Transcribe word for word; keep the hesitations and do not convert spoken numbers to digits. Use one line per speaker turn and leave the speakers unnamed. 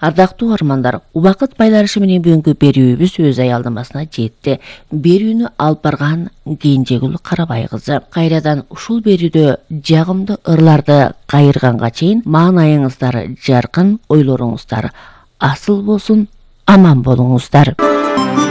Ардактуу угармандар, убакыт байланышы менен бүгүнкү берүүбүз өз аялдамасына жетти. Берүүнү алып барган Кенжегүл Карабай кызы. Кайрадан ушул берүүдө жагымдуу ырларды кайырганга чейин маанайыңыздар жаркын, ойлоруңуздар асыл болсун, аман болуңуздар.